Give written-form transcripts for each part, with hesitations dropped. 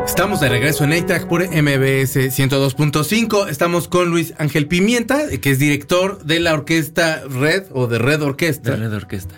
Estamos de regreso en A-Track por MBS 102.5. Estamos con Luis Ángel Pimienta, que es director de la orquesta Red o de Red Orquesta. De Red Orquesta.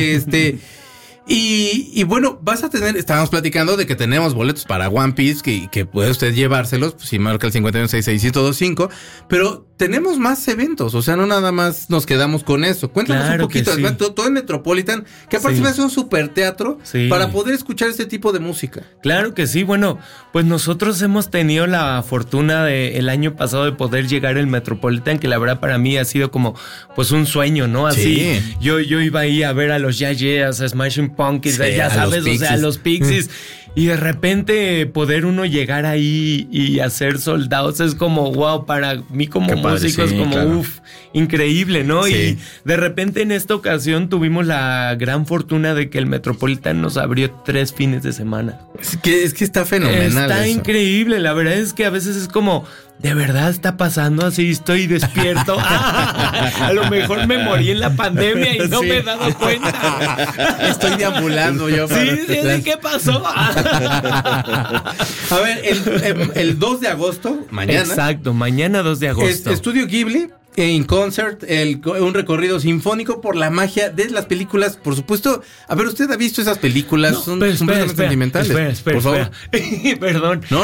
Y bueno, estábamos platicando de que tenemos boletos para One Piece, que puede usted llevárselos, pues, si marca el 5166-1025, pero tenemos más eventos, o sea, no nada más nos quedamos con eso. Cuéntanos un poquito, sí. Todo en Metropolitan, que aparte es un super teatro para poder escuchar este tipo de música. Claro que sí, bueno, pues nosotros hemos tenido la fortuna el año pasado de poder llegar al Metropolitan, que la verdad para mí ha sido como pues un sueño, ¿no? Así, yo iba ahí a ver a los Yayas, a Smashing Pumpkins, ya sabes, o sea, a los Pixies. Y de repente poder uno llegar ahí y hacer soldados es como wow, para mí como músico es como increíble, ¿no? Sí. Y de repente en esta ocasión tuvimos la gran fortuna de que el Metropolitan nos abrió 3 fines de semana. Es que está fenomenal. Está increíble, la verdad es que a veces es como, ¿de verdad está pasando así? Estoy despierto. A lo mejor me morí en la pandemia y no me he dado cuenta. Estoy deambulando yo. ¿Qué pasó? A ver, el 2 de agosto, mañana. Exacto, mañana 2 de agosto. Estudio Ghibli. In Concert, un recorrido sinfónico por la magia de las películas, por supuesto. A ver, ¿usted ha visto esas películas? No, son completamente sentimentales. Espera, por favor. Perdón. No.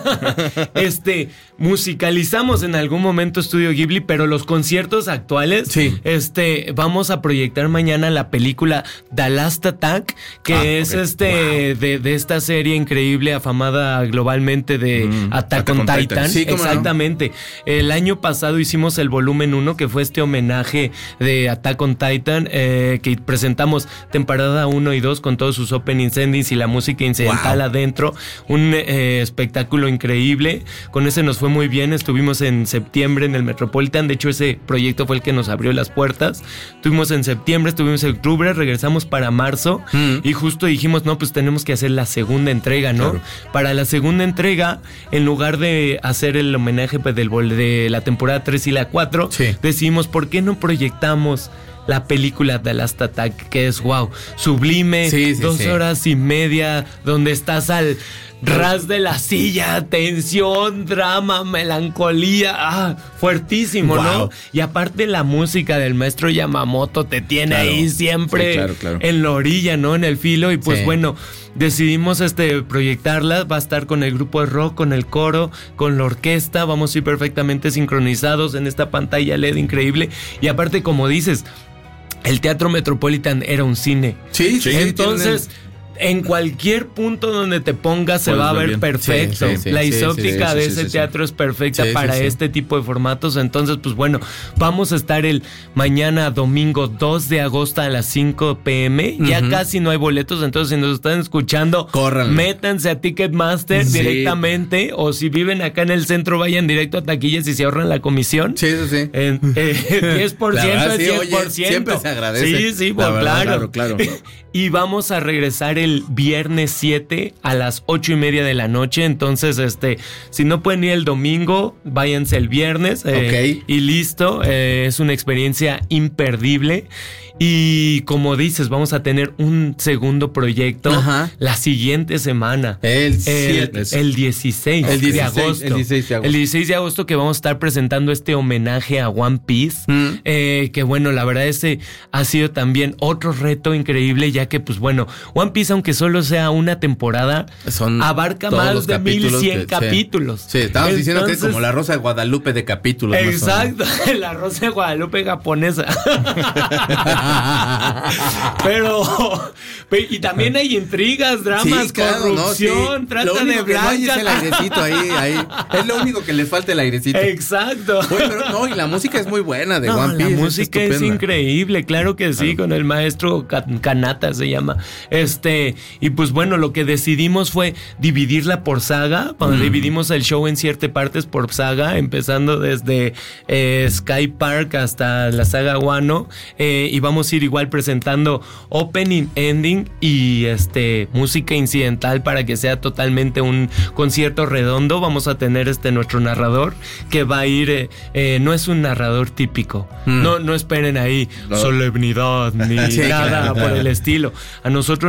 Musicalizamos en algún momento Estudio Ghibli, pero los conciertos actuales, vamos a proyectar mañana la película The Last Attack, que es de esta serie increíble, afamada globalmente de Attack on Titan. Sí, exactamente. No. El año pasado hicimos el volumen 1, que fue este homenaje de Attack on Titan, que presentamos temporada 1 y 2 con todos sus openings, endings y la música incidental adentro. Un espectáculo increíble. Con ese nos fue muy bien. Estuvimos en septiembre en el Metropolitan. De hecho, ese proyecto fue el que nos abrió las puertas. Estuvimos en septiembre, estuvimos en octubre, regresamos para marzo y justo dijimos, no, pues tenemos que hacer la segunda entrega, ¿no? Claro. Para la segunda entrega, en lugar de hacer el homenaje pues, de la temporada 3 y la 4, decidimos, ¿por qué no proyectamos la película The Last Attack, que es sublime, 2 horas y media, donde estás al ras de la silla, tensión, drama, melancolía, fuertísimo, ¿no? Y aparte la música del maestro Yamamoto te tiene ahí siempre en la orilla, ¿no? En el filo, y pues bueno, decidimos proyectarla. Va a estar con el grupo de rock, con el coro, con la orquesta. Vamos a ir perfectamente sincronizados en esta pantalla LED increíble. Y aparte, como dices, el Teatro Metropolitan era un cine. Entonces, en cualquier punto donde te pongas se va a ver perfecto. La isóptica de ese teatro es perfecta para este tipo de formatos. Entonces, pues bueno, vamos a estar el mañana domingo 2 de agosto a las 5 p.m. Ya casi no hay boletos, entonces si nos están escuchando, métanse a Ticketmaster directamente, o si viven acá en el centro, vayan directo a taquillas y se ahorran la comisión. 10% es 10%. Siempre se agradece. Claro. Y vamos a regresar el viernes 7 a las 8:30 de la noche. Entonces, si no pueden ir el domingo, váyanse el viernes. Y listo. Es una experiencia imperdible. Y como dices, vamos a tener un segundo proyecto la siguiente semana. El 16 de agosto. El 16 de agosto, que vamos a estar presentando este homenaje a One Piece. Que bueno, la verdad ha sido también otro reto increíble, ya que pues bueno, One Piece, aunque solo sea una temporada, abarca más de 1100 capítulos. Estábamos diciendo que es como la Rosa de Guadalupe de capítulos. Exacto, la Rosa de Guadalupe japonesa. Pero y también hay intrigas, dramas, corrupción, trata de blancas. No es el airecito ahí. Es lo único que le falta, el airecito. Exacto. Pero y la música es muy buena de One Piece. La música es increíble, claro que sí, con el maestro Kanata se llama. Y pues bueno, lo que decidimos fue dividirla por saga. Dividimos el show en 7 partes por saga, empezando desde Sky Park hasta la saga Wano, y vamos a ir igual presentando opening, ending y música incidental para que sea totalmente un concierto redondo. Vamos a tener nuestro narrador que va a ir, no es un narrador típico, no esperen ahí solemnidad ni nada por el estilo. A nosotros nos gusta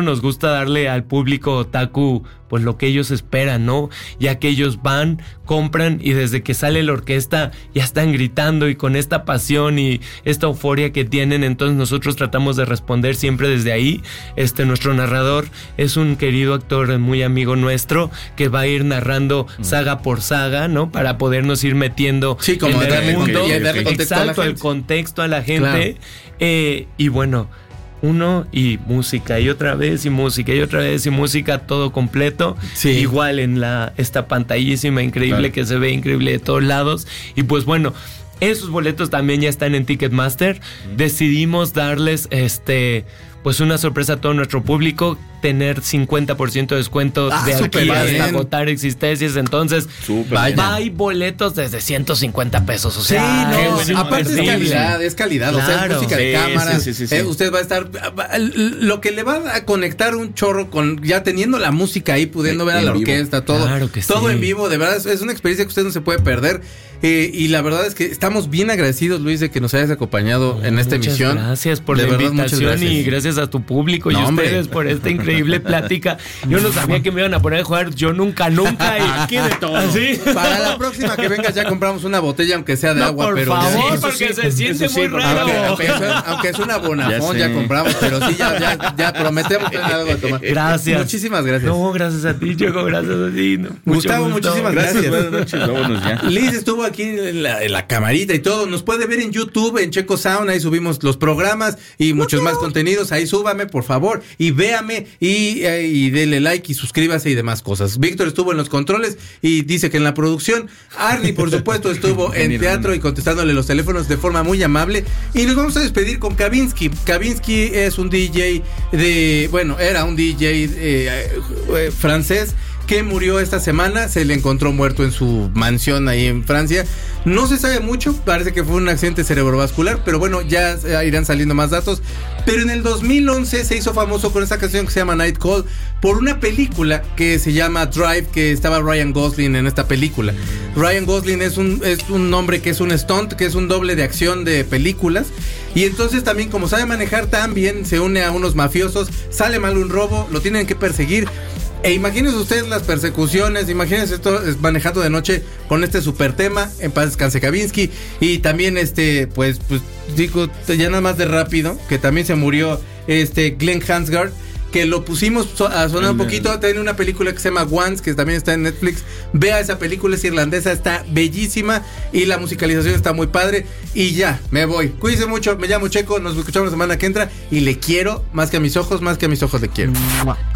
gusta darle al público otaku pues lo que ellos esperan, ¿no? Ya que ellos van, compran y desde que sale la orquesta ya están gritando y con esta pasión y esta euforia que tienen, entonces nosotros tratamos de responder siempre desde ahí. Nuestro narrador es un querido actor muy amigo nuestro que va a ir narrando saga por saga, ¿no? Para podernos ir metiendo como en darle el mundo. darle contexto a la gente. El contexto a la gente. Claro. Y bueno, uno y música y otra vez y música y otra vez y música, todo completo. Sí. Igual en esta pantallísima increíble que se ve increíble de todos lados. Y pues bueno, esos boletos también ya están en Ticketmaster. Decidimos darles pues una sorpresa a todo nuestro público, tener 50% de descuento de aquí hasta agotar existencias. Entonces, hay boletos desde 150 pesos. O sea, aparte es calidad, claro, o sea, es música de cámara. Sí. Usted va a estar, lo que le va a conectar un chorro con ya teniendo la música ahí, pudiendo ver a la orquesta, todo, claro todo en vivo. De verdad, es una experiencia que usted no se puede perder. Y la verdad es que estamos bien agradecidos, Luis, de que nos hayas acompañado en esta emisión. Gracias por la invitación y gracias a tu público y ustedes por esta increíble plática. Yo no sabía que me iban a poner a jugar Yo Nunca y aquí de todo. ¿Sí? Para la próxima que vengas ya compramos una botella, aunque sea de agua, por pero favor, porque se siente muy raro. Aunque es una Bonafón, ya compramos, pero sí, ya prometemos tener algo a tomar. Gracias. Muchísimas gracias. No, gracias a ti, Diego, gracias a ti. Gustavo, muchísimas gracias. Buenas noches, vámonos ya. Liz estuvo aquí en la camarita y todo. Nos puede ver en YouTube, en Checo Sound, ahí subimos los programas y muchos más contenidos. Ahí súbame, por favor, y véame y dele like y suscríbase y demás cosas. Víctor estuvo en los controles y dice que en la producción. Arnie, por supuesto, estuvo en teatro y contestándole los teléfonos de forma muy amable. Y nos vamos a despedir con Kavinsky. Kavinsky es un DJ era un DJ francés que murió esta semana. Se le encontró muerto en su mansión ahí en Francia. No se sabe mucho, parece que fue un accidente cerebrovascular, pero bueno, ya irán saliendo más datos. Pero en el 2011 se hizo famoso con esta canción que se llama Night Call por una película que se llama Drive, que estaba Ryan Gosling en esta película. Ryan Gosling es un hombre que es un stunt, que es un doble de acción de películas. Y entonces también, como sabe manejar tan bien, se une a unos mafiosos, sale mal un robo, lo tienen que perseguir. E imagínense ustedes las persecuciones, imagínense esto manejando de noche con este super tema, en paz descanse Kavinsky. Y también pues digo, ya nada más de rápido, que también se murió Glenn Hansgard, que lo pusimos a sonar un poquito. Tiene una película que se llama Once, que también está en Netflix. Vea esa película, es irlandesa, está bellísima y la musicalización está muy padre. Y ya, me voy. Cuídense mucho, me llamo Checo, nos escuchamos la semana que entra y le quiero más que a mis ojos le quiero.